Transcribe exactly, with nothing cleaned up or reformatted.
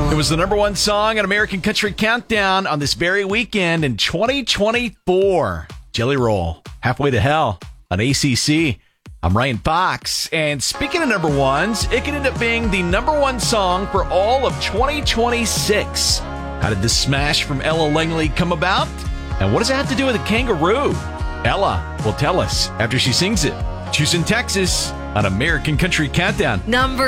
It was the number one song on American Country Countdown on this very weekend in twenty twenty-four. Jelly Roll, Halfway to Hell on A C C. I'm Ryan Fox, and speaking of number ones, it could end up being the number one song for all of twenty twenty-six. How did this smash from Ella Langley come about? And what does it have to do with a kangaroo? Ella will tell us after she sings it. Houston, Texas on American Country Countdown. Number